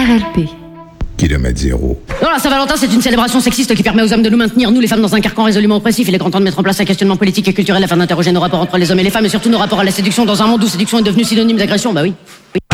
RLP. Kilomètre zéro. Non, la Saint-Valentin, c'est une célébration sexiste qui permet aux hommes de nous maintenir, nous les femmes, dans un carcan résolument oppressif. Il est grand temps de mettre en place un questionnement politique et culturel afin d'interroger nos rapports entre les hommes et les femmes, et surtout nos rapports à la séduction dans un monde où séduction est devenue synonyme d'agression. Bah oui.